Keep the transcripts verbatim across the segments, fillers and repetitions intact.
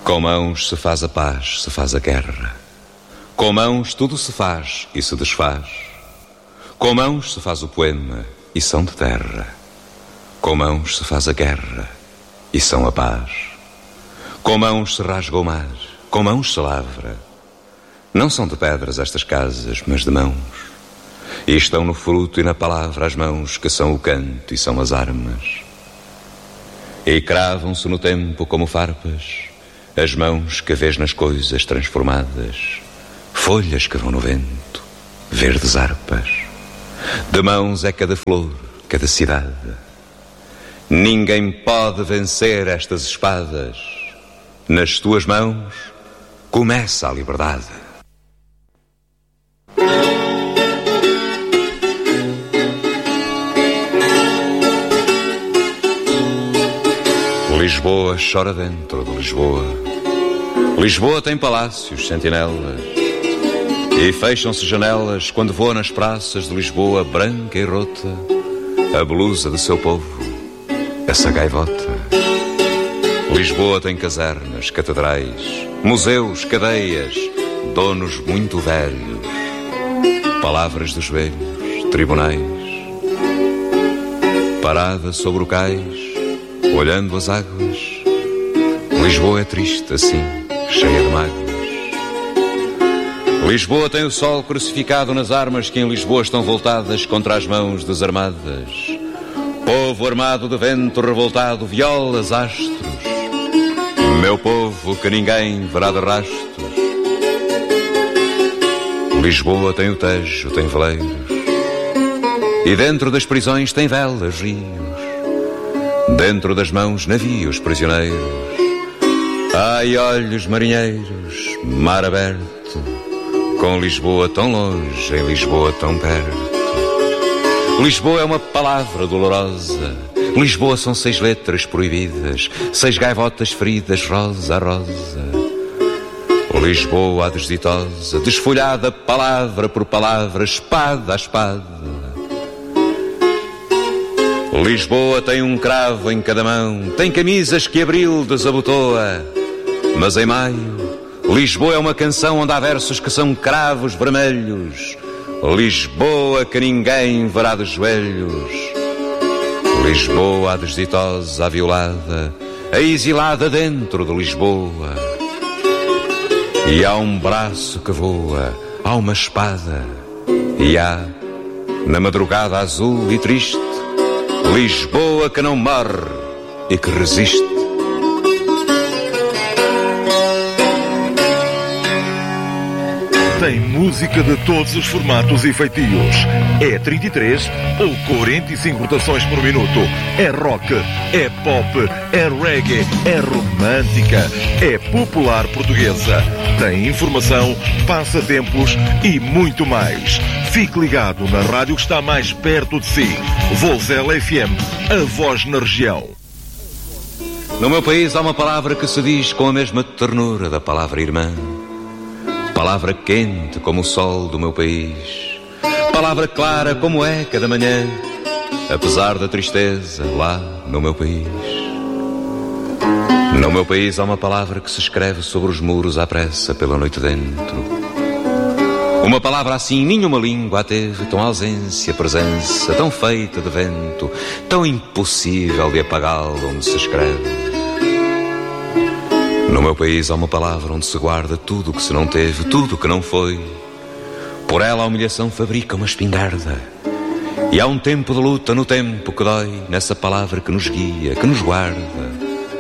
Com mãos se faz a paz, se faz a guerra. Com mãos tudo se faz e se desfaz. Com mãos se faz o poema e são de terra. Com mãos se faz a guerra e são a paz. Com mãos se rasga o mar, com mãos se lavra. Não são de pedras estas casas, mas de mãos. E estão no fruto e na palavra as mãos que são o canto e são as armas. E cravam-se no tempo como farpas as mãos que vês nas coisas transformadas, folhas que vão no vento, verdes harpas. De mãos é cada flor, cada cidade. Ninguém pode vencer estas espadas. Nas tuas mãos começa a liberdade. Lisboa chora dentro de Lisboa. Lisboa tem palácios, sentinelas, e fecham-se janelas quando voa nas praças de Lisboa, branca e rota, a blusa de seu povo, essa gaivota. Lisboa tem casernas, catedrais, museus, cadeias, donos muito velhos, palavras de joelhos, tribunais. Parada sobre o cais, olhando as águas, Lisboa é triste assim, cheia de mágoas. Lisboa tem o sol crucificado nas armas que em Lisboa estão voltadas contra as mãos desarmadas. Povo armado de vento revoltado, violas, astros. Meu povo que ninguém verá de rastros. Lisboa tem o Tejo, tem veleiros, e dentro das prisões tem velas, rios. Dentro das mãos navios prisioneiros. Ai, olhos marinheiros, mar aberto, com Lisboa tão longe, em Lisboa tão perto. Lisboa é uma palavra dolorosa. Lisboa são seis letras proibidas, seis gaivotas feridas, rosa a rosa. Lisboa a desditosa, desfolhada palavra por palavra, espada a espada. Lisboa tem um cravo em cada mão, tem camisas que abril desabotoa. Mas em maio, Lisboa é uma canção onde há versos que são cravos vermelhos. Lisboa que ninguém verá de joelhos. Lisboa a desditosa, a violada, a exilada dentro de Lisboa. E há um braço que voa, há uma espada, e há, na madrugada azul e triste, Lisboa que não morre e que resiste. Tem música de todos os formatos e feitios. É trinta e três ou quarenta e cinco rotações por minuto. É rock, é pop, é reggae, é romântica, é popular portuguesa. Tem informação, passatempos e muito mais. Fique ligado na rádio que está mais perto de si. Vozela F M, a voz na região. No meu país há uma palavra que se diz com a mesma ternura da palavra irmã. Palavra quente como o sol do meu país. Palavra clara como é cada manhã, apesar da tristeza lá no meu país. No meu país há uma palavra que se escreve sobre os muros à pressa pela noite dentro. Uma palavra assim nenhuma língua a teve, tão ausência, presença, tão feita de vento, tão impossível de apagá-la onde se escreve. No meu país há uma palavra onde se guarda tudo o que se não teve, tudo o que não foi. Por ela a humilhação fabrica uma espingarda. E há um tempo de luta no tempo que dói, nessa palavra que nos guia, que nos guarda.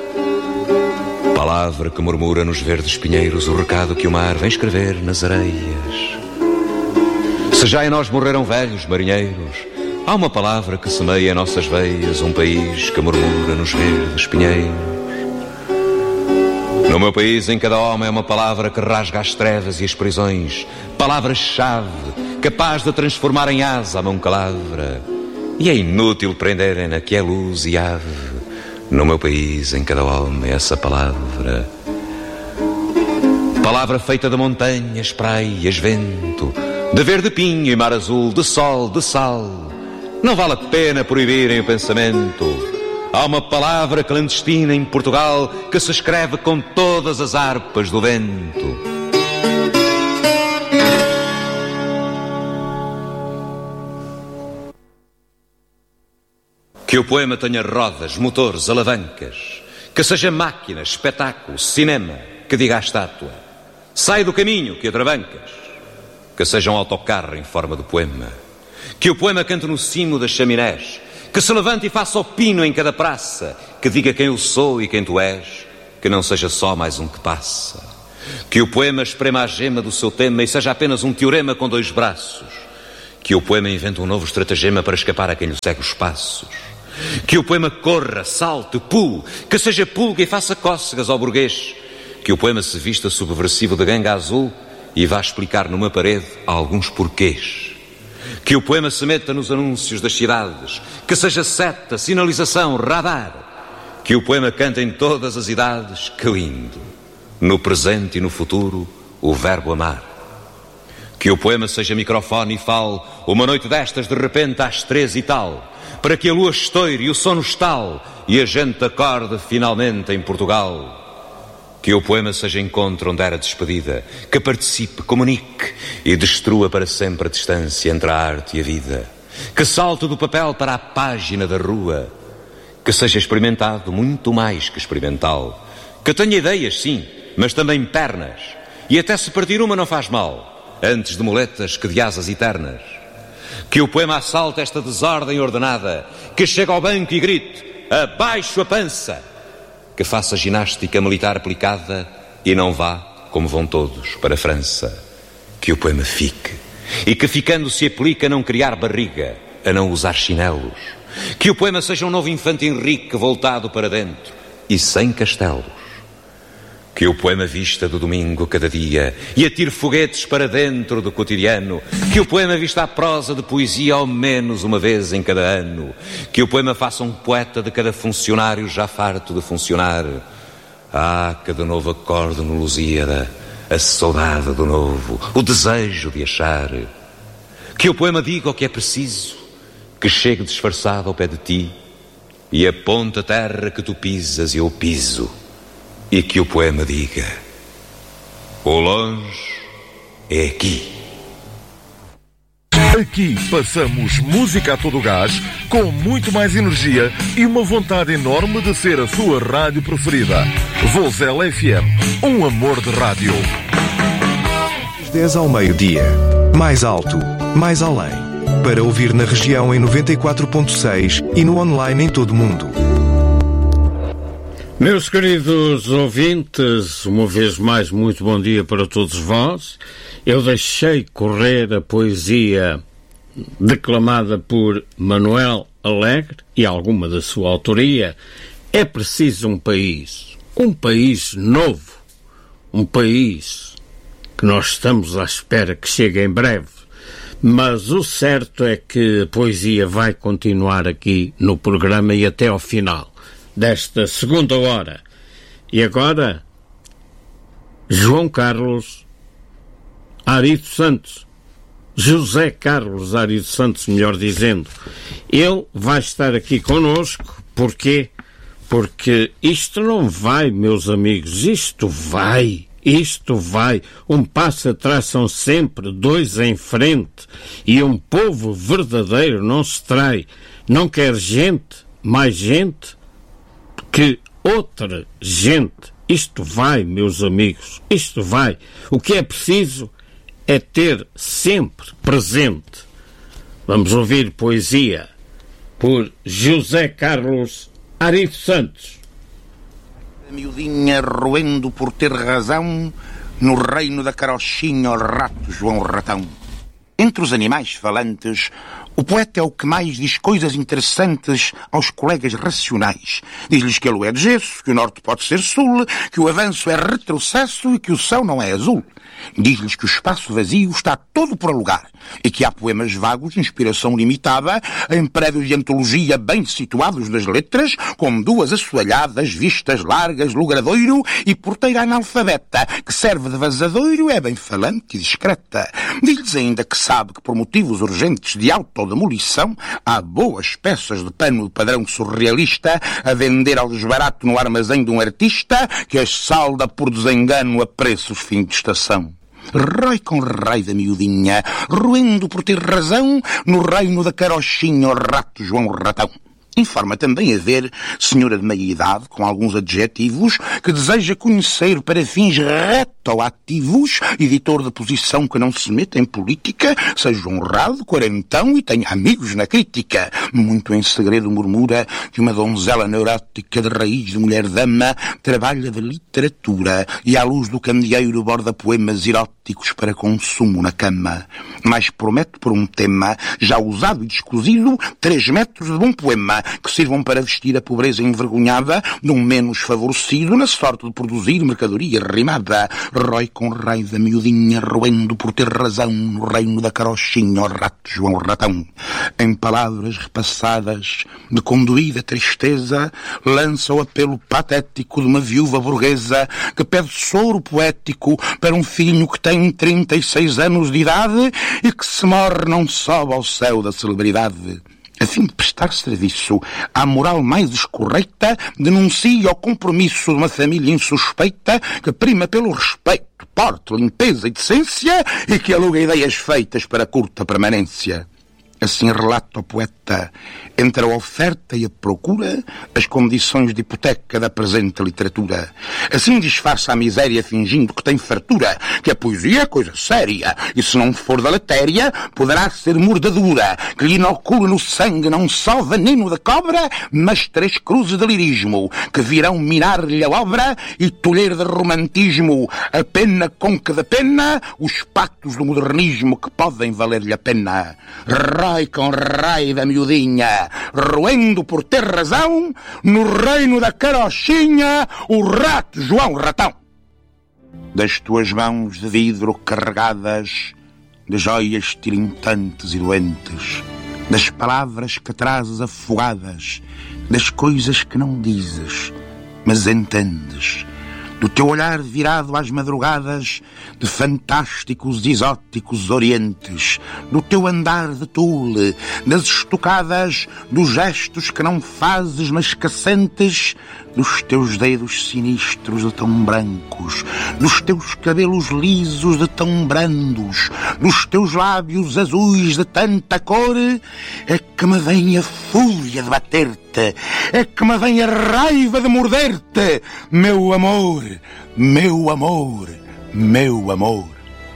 Palavra que murmura nos verdes pinheiros o recado que o mar vem escrever nas areias. Se já em nós morreram velhos marinheiros, há uma palavra que semeia em nossas veias um país que murmura nos verdes pinheiros. No meu país, em cada homem é uma palavra que rasga as trevas e as prisões. Palavra-chave, capaz de transformar em asa a mão calavra. E é inútil prenderem-na que é luz e ave. No meu país, em cada homem, essa palavra. Palavra feita de montanhas, praias, vento, de verde pinho e mar azul, de sol, de sal. Não vale a pena proibirem o pensamento. Há uma palavra clandestina em Portugal que se escreve com todas as harpas do vento. Que o poema tenha rodas, motores, alavancas, que seja máquina, espetáculo, cinema, que diga à estátua: sai do caminho que atravancas. Que seja um autocarro em forma de poema. Que o poema cante no cimo das chaminés, que se levante e faça o pino em cada praça, que diga quem eu sou e quem tu és, que não seja só mais um que passa. Que o poema esprema a gema do seu tema e seja apenas um teorema com dois braços. Que o poema invente um novo estratagema para escapar a quem lhe segue os passos. Que o poema corra, salte, pule, que seja pulga e faça cócegas ao burguês. Que o poema se vista subversivo de ganga azul e vá explicar numa parede alguns porquês. Que o poema se meta nos anúncios das cidades, que seja seta, sinalização, radar. Que o poema cante em todas as idades, que lindo, no presente e no futuro, o verbo amar. Que o poema seja microfone e fale uma noite destas de repente às três e tal, para que a lua estoure e o sono estale e a gente acorde finalmente em Portugal. Que o poema seja encontro onde era despedida, que participe, comunique e destrua para sempre a distância entre a arte e a vida. Que salte do papel para a página da rua, que seja experimentado muito mais que experimental. Que tenha ideias, sim, mas também pernas, e até se partir uma não faz mal, antes de muletas que de asas eternas. Que o poema assalte esta desordem ordenada, que chegue ao banco e grite: abaixo a pança! Que faça ginástica militar aplicada e não vá, como vão todos, para a França. Que o poema fique, e que ficando se aplique a não criar barriga, a não usar chinelos. Que o poema seja um novo infante Henrique voltado para dentro e sem castelos. Que o poema vista do domingo cada dia e atire foguetes para dentro do cotidiano. Que o poema vista a prosa de poesia ao menos uma vez em cada ano. Que o poema faça um poeta de cada funcionário já farto de funcionar. Ah, cada novo acorde no Lusíada, a saudade do novo, o desejo de achar. Que o poema diga o que é preciso, que chegue disfarçado ao pé de ti e aponte a terra que tu pisas e eu piso. E que o poema diga: o longe é aqui. Aqui passamos música a todo gás, com muito mais energia e uma vontade enorme de ser a sua rádio preferida. Vozela F M, um amor de rádio. Das dez ao meio-dia. Mais alto, mais além. Para ouvir na região em noventa e quatro ponto seis e no online em todo o mundo. Meus queridos ouvintes, uma vez mais, muito bom dia para todos vós. Eu deixei correr a poesia declamada por Manuel Alegre e alguma da sua autoria. É preciso um país, um país novo, um país que nós estamos à espera que chegue em breve. Mas o certo é que a poesia vai continuar aqui no programa e até ao final desta segunda hora. E agora, João Carlos Ari dos Santos, José Carlos Ari dos Santos, melhor dizendo, ele vai estar aqui connosco. Porquê? Porque isto não vai, meus amigos, isto vai, isto vai. Um passo atrás são sempre dois em frente, e um povo verdadeiro não se trai, não quer gente, mais gente, que outra gente. Isto vai, meus amigos, isto vai. O que é preciso é ter sempre presente. Vamos ouvir poesia por José Carlos Ari dos Santos. A miudinha roendo por ter razão, no reino da carochinha o rato João Ratão. Entre os animais falantes, o poeta é o que mais diz coisas interessantes aos colegas racionais. Diz-lhes que a lua é de gesso, que o norte pode ser sul, que o avanço é retrocesso e que o céu não é azul. Diz-lhes que o espaço vazio está todo por alugar e que há poemas vagos de inspiração limitada em prédios de antologia bem situados nas letras, com duas assoalhadas, vistas largas, logradoiro e porteira analfabeta, que serve de vazadoiro, é bem falante e discreta. Diz-lhes ainda que sabe que por motivos urgentes de autodemolição há boas peças de pano de padrão surrealista a vender ao desbarato no armazém de um artista que as salda por desengano a preços fim de estação. Rói com raio da miudinha, roendo por ter razão, no reino da carochinha o rato João Ratão. Informa também haver senhora de meia-idade, com alguns adjetivos, que deseja conhecer para fins retroativos, editor de posição que não se meta em política, seja honrado, quarentão e tenha amigos na crítica. Muito em segredo murmura que uma donzela neurótica de raiz de mulher-dama trabalha de literatura e à luz do candeeiro borda poemas eróticos para consumo na cama. Mas promete por um tema, já usado e descozido, três metros de bom poema, que sirvam para vestir a pobreza envergonhada de um menos favorecido na sorte de produzir mercadoria rimada. Rói com raio da miudinha, roendo por ter razão, no reino da carochinha o rato João Ratão. Em palavras repassadas, de conduída tristeza, lança o apelo patético de uma viúva burguesa que pede soro poético para um filho que tem trinta e seis anos de idade e que se morre não sobe ao céu da celebridade. A fim de prestar serviço à moral mais escorreita, denuncia o compromisso de uma família insuspeita que prima pelo respeito, porte, limpeza e decência e que aluga ideias feitas para curta permanência. Assim relata o poeta, entre a oferta e a procura, as condições de hipoteca da presente literatura. Assim disfarça a miséria fingindo que tem fartura, que a poesia é coisa séria, e se não for da latéria, poderá ser mordadura, que lhe inocula no sangue não só veneno da cobra, mas três cruzes de lirismo, que virão minar-lhe a obra e tolher de romantismo a pena com que da pena os pactos do modernismo que podem valer-lhe a pena. Rói com raio da miudinha, roendo por ter razão, no reino da carochinha, o rato João Ratão. Das tuas mãos de vidro carregadas de joias tilintantes e doentes, das palavras que trazes afogadas, das coisas que não dizes, mas entendes, do teu olhar virado às madrugadas de fantásticos e exóticos orientes, do teu andar de tule, das estocadas, dos gestos que não fazes mas que sentes, dos teus dedos sinistros de tão brancos, dos teus cabelos lisos de tão brandos, dos teus lábios azuis de tanta cor, é que me vem a fúria de bater-te, é que me vem a raiva de morder-te, meu amor, meu amor, meu amor.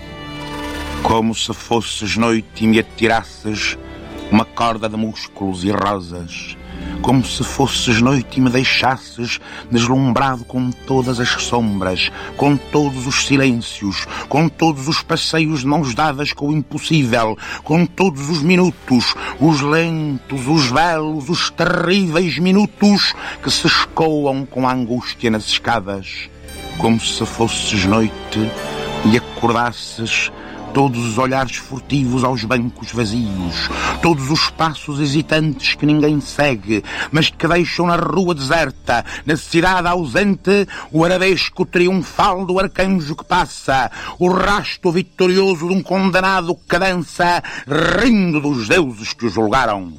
Como se fosses noite e me atirasses uma corda de músculos e rosas, como se fosses noite e me deixasses deslumbrado com todas as sombras, com todos os silêncios, com todos os passeios de mãos dadas com o impossível, com todos os minutos, os lentos, os belos, os terríveis minutos que se escoam com a angústia nas escadas, como se fosses noite e acordasses todos os olhares furtivos aos bancos vazios, todos os passos hesitantes que ninguém segue, mas que deixam na rua deserta, na cidade ausente, o arabesco triunfal do arcanjo que passa, o rasto vitorioso de um condenado que dança, rindo dos deuses que o julgaram.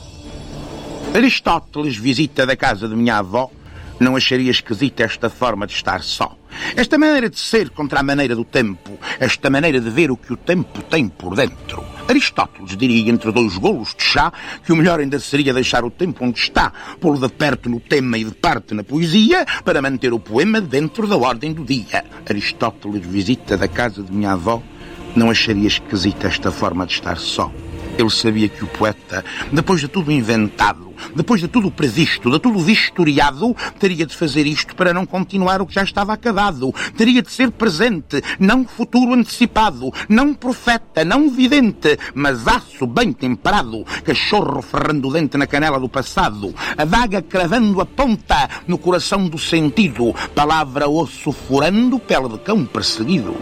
Aristóteles visita da casa de minha avó. Não acharia esquisita esta forma de estar só. Esta maneira de ser contra a maneira do tempo. Esta maneira de ver o que o tempo tem por dentro. Aristóteles diria entre dois golos de chá que o melhor ainda seria deixar o tempo onde está, pô-lo de perto no tema e de parte na poesia, para manter o poema dentro da ordem do dia. Aristóteles visita da casa de minha avó. Não acharia esquisita esta forma de estar só. Ele sabia que o poeta, depois de tudo inventado, depois de tudo previsto, de tudo vistoriado, teria de fazer isto para não continuar o que já estava acabado. Teria de ser presente, não futuro antecipado, não profeta, não vidente, mas aço bem temperado, cachorro ferrando o dente na canela do passado, adaga cravando a ponta no coração do sentido, palavra osso furando, pele de cão perseguido.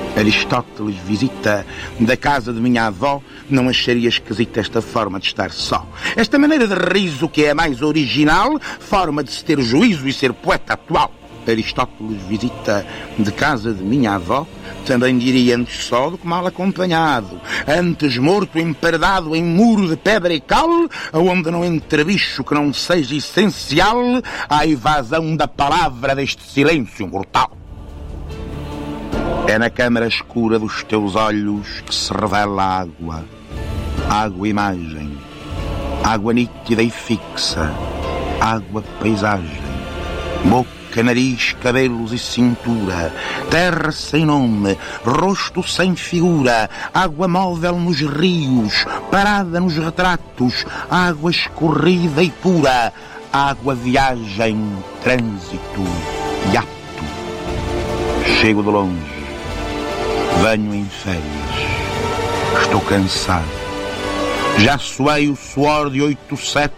Aristóteles visita da casa de minha avó, não acharia esquisita esta forma de estar só. Esta maneira de riso que é a mais original, forma de se ter juízo e ser poeta atual. Aristóteles visita de casa de minha avó, também diria antes só do que mal acompanhado. Antes morto, empardado em muro de pedra e cal, onde não entre bicho que não seja essencial à evasão da palavra deste silêncio mortal. É na câmara escura dos teus olhos que se revela a água. Água-imagem. Água nítida e fixa. Água-paisagem. Boca, nariz, cabelos e cintura. Terra sem nome. Rosto sem figura. Água móvel nos rios. Parada nos retratos. Água escorrida e pura. Água, viagem, trânsito e ato. Chego de longe. Venho em férias. Estou cansado. Já suei o suor de oito, sete